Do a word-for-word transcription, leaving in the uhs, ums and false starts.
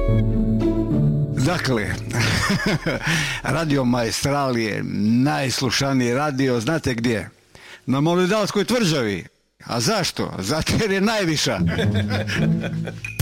Dakle, Radio Maestral je najslušaniji radio, znate gdje? Na Moldavskoj tvrđavi. A zašto? Zato jer je najviša.